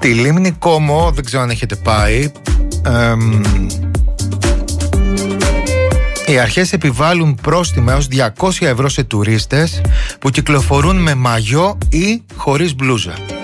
Στη λίμνη Κόμο, δεν ξέρω αν έχετε πάει, οι αρχές επιβάλλουν πρόστιμα έως 200 ευρώ σε τουρίστες που κυκλοφορούν με μαγιό ή χωρίς μπλούζα.